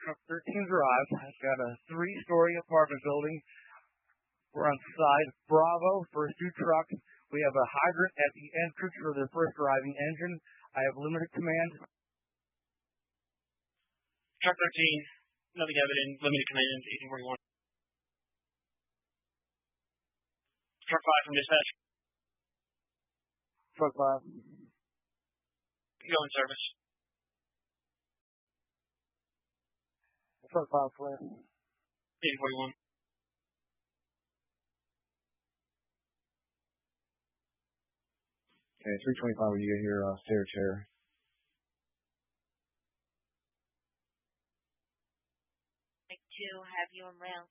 Truck 13's arrived. I've got a 3-story apartment building. We're on side Bravo, first 2 trucks. We have a hydrant at the entrance for the first arriving engine. I have limited command. Truck 13, nothing evident, limited command, 1841. Truck 5 from dispatch. Truck 5. Go in service. Truck 5, clear. 1841. Okay, 325 when you get here, chair. Medic 2, have you on rail.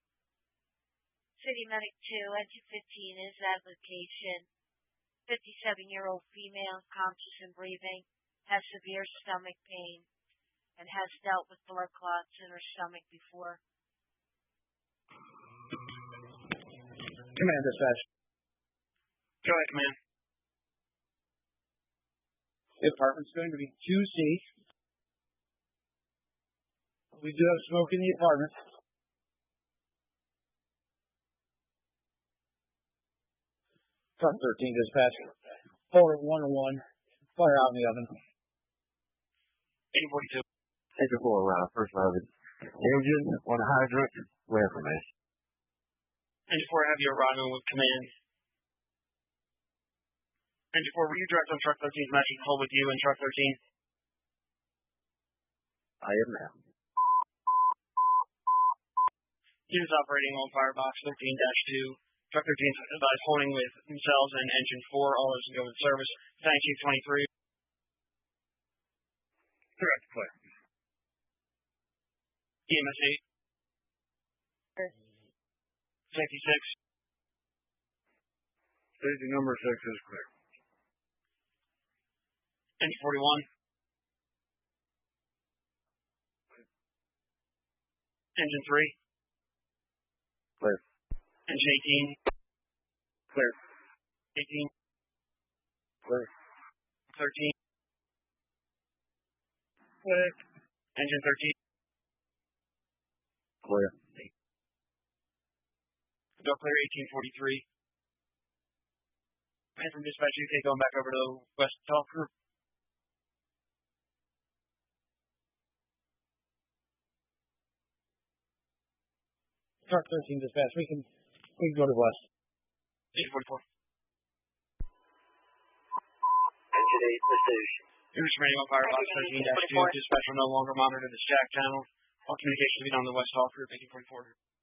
City Medic 2, engine 15 is at location. 57-year-old female, conscious and breathing, has severe stomach pain, and has dealt with blood clots in her stomach before. Command dispatch. Go ahead, command. The apartment's going to be 2C. We do have smoke in the apartment. Truck 13 dispatch. Order 101. Fire out in the oven. 1842. Engine 4, first arriving engine on a hydrant. Where from me? Engine 4, have you arriving with command. Engine 4, were you direct on truck 13's matching hold with you and truck 13? I am now. Units operating on Firebox 13-2. Truck 13 is holding with themselves and engine 4. All is go in service. 1923. Correct, clear. EMS 8. Safety 6. Safety number 6 is clear. Engine 41. Engine 3. Clear. Engine 18. Clear. 18. Clear. 13. Clear. Engine 13. Clear. Door clear 1843. And from dispatch UK going back over to the West Talk Group. Truck 13 dispatch. We can go to west. 1844. Engine 8 pursuit. Units remaining on Firebox 13-2. Dispatch will no longer monitor this jack channel. All communications will be on the West Talk Group 1844.